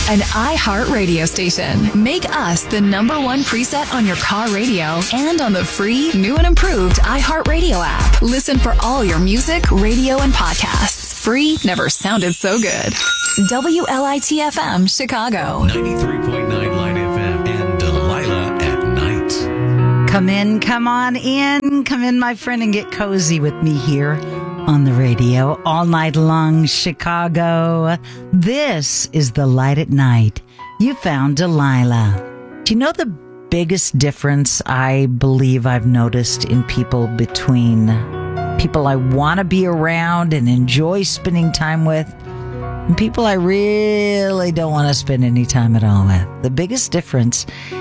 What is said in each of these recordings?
An iHeart radio station. Make us the #1 preset on your car radio and on the free, new and improved iHeart Radio app. Listen for all your music, radio, and podcasts. Free never sounded so good. WLIT-FM, Chicago. 93.9 Light FM and Delilah at night. Come in, come on in. Come in, my friend, and get cozy with me here on the radio all night long, Chicago. This is the Light at Night. You found Delilah. Do you know the biggest difference I believe I've noticed in people between people I want to be around and enjoy spending time with and people I really don't want to spend any time at all with? The biggest difference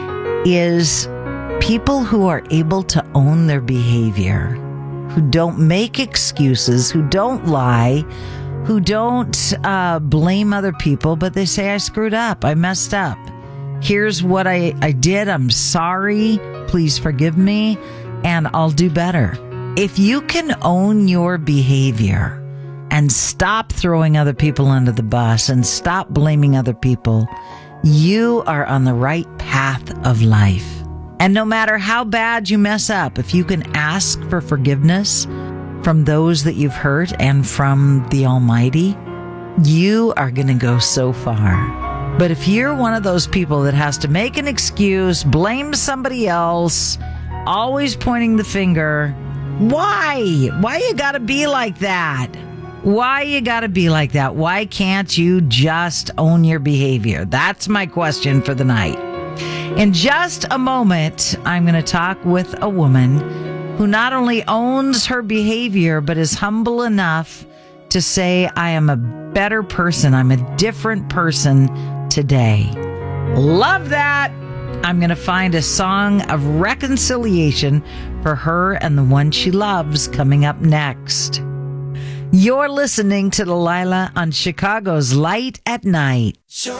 is people who are able to own their behavior, who don't make excuses, who don't lie, who don't blame other people, but they say, I screwed up, I messed up. Here's what I did, I'm sorry, please forgive me, and I'll do better. If you can own your behavior and stop throwing other people under the bus and stop blaming other people, you are on the right path of life. And no matter how bad you mess up, if you can ask for forgiveness from those that you've hurt and from the Almighty, you are going to go so far. But if you're one of those people that has to make an excuse, blame somebody else, always pointing the finger, why? Why you got to be like that? Why you got to be like that? Why can't you just own your behavior? That's my question for the night. In just a moment, I'm going to talk with a woman who not only owns her behavior, but is humble enough to say, I am a better person. I'm a different person today. Love that. I'm going to find a song of reconciliation for her and the one she loves coming up next. You're listening to Delilah on Chicago's Light at Night.